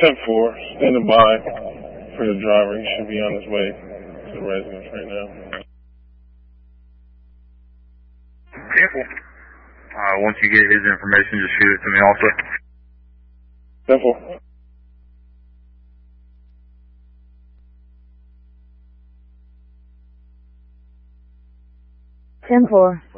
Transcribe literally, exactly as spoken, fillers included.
ten four, standing by for the driver. He should be on his way to the residence right now. ten four. Uh, once you get his information, just shoot it to me also. ten four. ten four.